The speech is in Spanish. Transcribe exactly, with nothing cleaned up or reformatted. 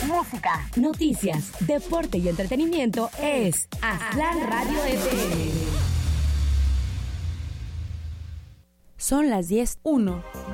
música, noticias, deporte y entretenimiento es Aztlán Radio F M. Son las diez uno.